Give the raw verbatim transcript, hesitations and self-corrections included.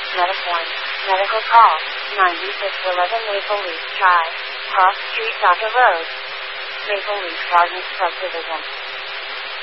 Metaform. Medical call. ninety-six eleven Maple Leaf Drive. Cross Street. Doctor Road. Maple Leaf Gardens Subdivision.